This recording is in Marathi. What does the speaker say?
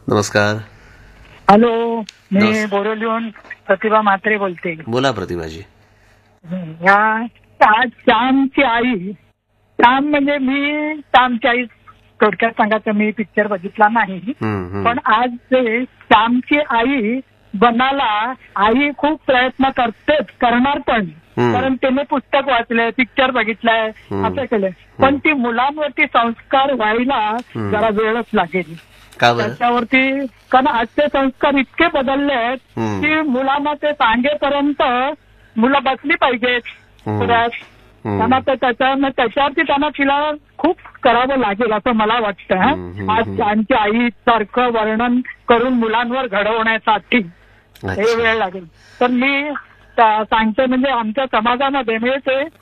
नमस्कार. हॅलो, मी बोरिवलीहून प्रतिभा म्हात्रे बोलते. बोला प्रतिभाजी. आज श्यामची आई, श्याम म्हणजे मी श्यामची आई थोडक्यात सांगायचं, मी पिक्चर बघितला नाही, पण आज ते श्यामची आई बनाला आई खूप प्रयत्न करणार पण, कारण त्याने पुस्तक वाचलंय, पिक्चर बघितलाय, असं केलंय, पण ती मुलांवरती संस्कार व्हायला जरा वेळच लागेल. त्याच्यावरती, कारण आजचे संस्कार इतके बदलले आहेत की मुलांना ते सांगेपर्यंत मुलं बसली पाहिजेत. त्यांना त्याच्यावरती त्यांना तिला खूप करावं लागेल असं मला वाटतं. आज त्यांची आई सारखं वर्णन करून मुलांवर घडवण्यासाठी हे वेळ लागेल. तर मी सांगते, म्हणजे आमच्या समाजामध्ये मिळते